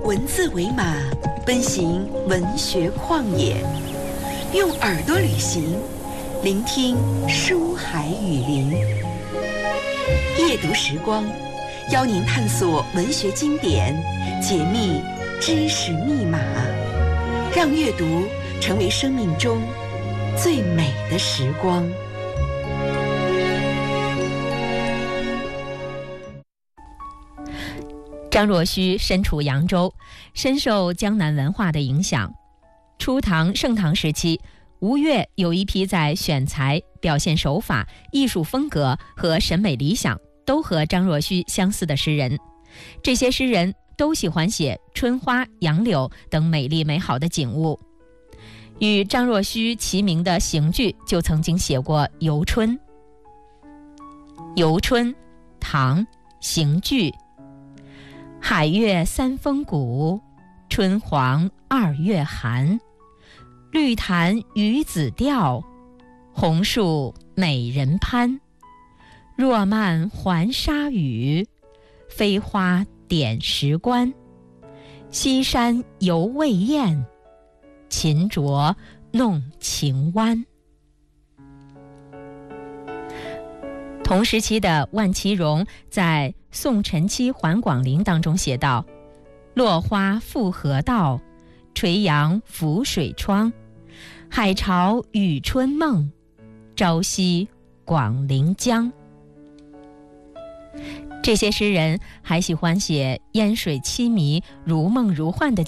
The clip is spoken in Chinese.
文字为马，奔行文学旷野，用耳朵旅行，聆听书海雨林。夜读时光，邀您探索文学经典，解密知识密码，让阅读成为生命中最美的时光。 张若虚身处扬州，深受江南文化的影响。初唐、盛唐时期，吴越有一批在选材、表现手法、艺术风格和审美理想都和张若虚相似的诗人。这些诗人都喜欢写春花、杨柳等美丽美好的景物。与张若虚齐名的邢具就曾经写过《游春》。游春，唐，邢具。海月三峰谷，春黄二月寒。绿潭鱼子钓，红树美人攀。若漫还沙雨，飞花点石关。西山犹未厌，秦卓弄晴湾。同时期的万其荣在《送陈妻还广陵》当中写道：落花复河道，垂杨浮水窗。海潮与春梦，朝夕广陵江。这些诗人还喜欢写烟水凄迷、如梦如幻的